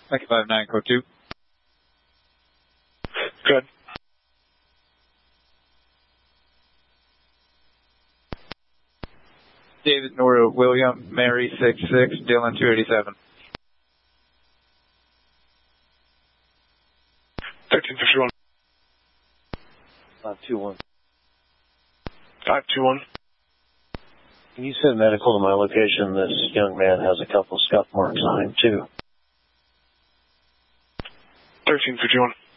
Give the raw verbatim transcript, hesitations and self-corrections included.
Mike five nine, code two. Good. David Nora William, Mary six six, Dylan two eighty-seven. thirteen fifty-one. five two one. five two one. Can you send medical to my location? This young man has a couple scuff marks on him, too. thirteen fifty-one.